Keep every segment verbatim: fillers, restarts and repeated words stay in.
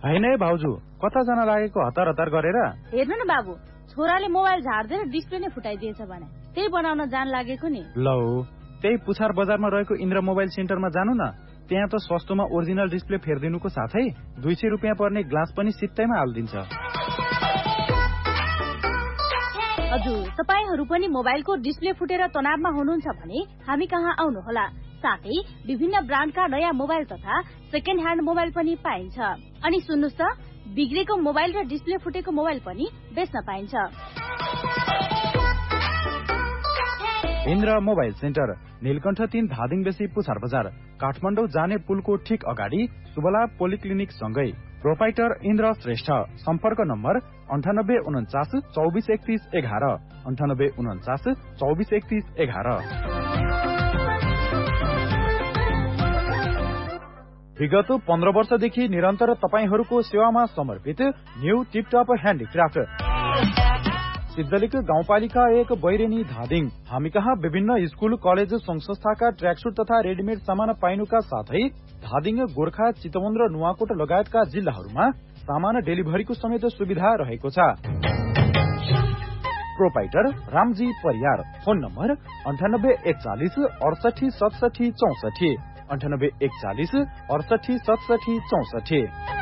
होइन है भाउजू, कता जान लागेको हतार हतार गरेर? हेर्नु न बाबु, छोराले मोबाइल झार्दै डिस्प्ले नै फुटाइदिएछ भने त्यही बनाउन जान लागेको नि। लौ, त्यही पुछार बजारमा रहेको इन्द्र मोबाइल सेन्टरमा जानु न। त्यहाँ त सस्तोमा ओरिजिनल डिस्प्ले फेरिदिनुको साथै दुई सय रुपियाँ पर्ने ग्लास पनि सित्तैमा हालिदिन्छ। हजुर, तपाईहरू पनि मोबाइलको डिस्प्ले फुटेर तनावमा हुनुहुन्छ भने हामी कहाँ आउनुहोला। साथै विभिन्न ब्रान्डका नयाँ मोबाइल तथा सेकेन्ड ह्यान्ड मोबाइल पनि पाइन्छ। अनि सुन्नुस् त, बिग्रेको मोबाइल र डिस्प्ले फुटेको मोबाइल पनि बेच्न पाइन्छ। इन्द्र मोबाइल सेन्टर, नीलकण्ठ तीन धादिङ बेसी पुछार बजार, काठमाडौँ जाने पुलको ठिक अगाडि सुबला पोलिक्लिनिक सँगै। प्रोपाइटर इन्द्र श्रेष्ठ। सम्पर्क नम्बर अन्ठानब्बे उन्चास चौबिस एकतिस एघार अन्ठानब्बे उन्चास चौबिस एकतिस एघार। विगत पन्ध्र वर्षदेखि निरन्तर तपाईहरूको सेवामा समर्पित न्यू टिपटप ह्यान्डिक्राफ्ट, सिद्धलिक गाउँपालिका एक, बैरेनी धादिङ। हामी कहाँ विभिन्न स्कूल कलेज संघ संस्थाका ट्र्याकसुट तथा रेडिमेड सामान पाइनुका साथै धादिङ, गोर्खा, चितवन र नुवाकोट लगायतका जिल्लाहरूमा सामान डेलिभरीको समेत सुविधा रहेको छ। Proprietor Ramji Pariyar. Phone number अन्ठानब्बे एकचालिस अडसठी सतसठी चौसठी अन्ठानब्बे एकचालिस अडसठी सतसठी चौसठी।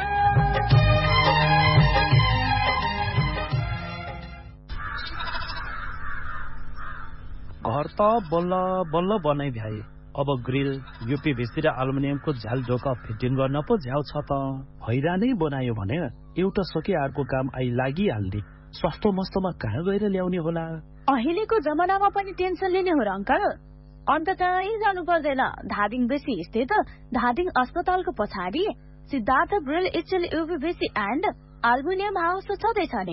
घर त बल्ल बल्ल बनाइ भ्याए, अब ग्रिल, युपीभीसी र एल्युमिनियमको झ्याल ढोका फिटिङ गर्न पो झ्याउ छ त। हैरानै बनायो भने एउटा सके अर्को काम आइ लागिहाल्ने। सस्तो मस्तोमा कहाँ गएर ल्याउने होला? अहिलेको जमानामा पनि टेन्सन लिने हो र अंकल? अन्त कहीँ जानु पर्दैन। धादिङ बेसी स्थित धादिङ अस्पतालको पछाडि Siddhartha grill still युपीभीसी and aluminium house छँदैछ नि।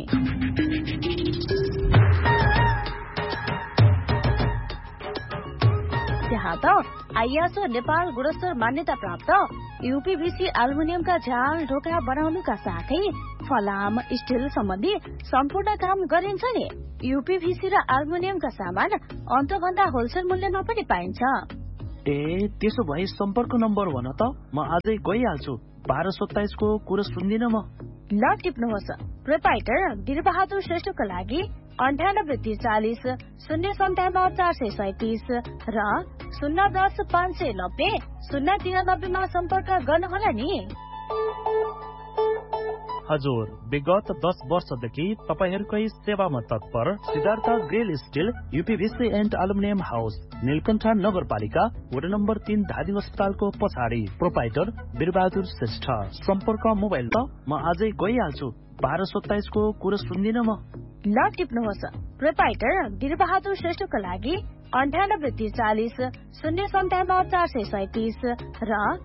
त्यहाँ त आइएसओ नेपाल गुणस्तर मान्यता प्राप्त युपीभीसी एल्युमिनियमका झ्याल ढोका बनाउनुका साथै फलाम, स्टिल सम्बन्धी सम्पूर्ण काम गरिन्छ नि। युपीभीसी र एल्युमिनियमका सामान अन्तभन्दा होलसेल मूल्यमा पनि पाइन्छ। ए, त्यसो भए सम्पर्क नम्बर भन त, म आजै गइहाल्छु। बाह्र सत्ताइसको कुरो सुन्दिन म। ल टिप्नुहोस्। प्रोपाइटर वीरबहादुर श्रेष्ठको लागि अन्ठानब्बे त्रिचालिस शून्य सन्ताउन्न चार सय सैतिस र शून्य दस पाँच सय नब्बे शून्य तिरानब्बेमा सम्पर्क गर्नुहोला नि। हजुर, विगत दस वर्षदेखि तपाईहरूकै सेवामा तत्पर Siddhartha grill still युपीभीसी and aluminium house, Neelkanth नगरपालिका, वडा नम्बर तीन, धादिङ अस्पतालको पछाडि। प्रोपाइटर वीरबहादुर श्रेष्ठ। सम्पर्क मोबाइल त, म आजै गइहाल्छु। बाह्र सत्ताइसको कुरो सुन्दिन म। ल टिप्नुहोस्। प्रोपाइटर वीरबहादुर श्रेष्ठको लागि अन्ठानब्बे त्रिचालिस शून्य सन्ताउन्न चार सय सैतिस र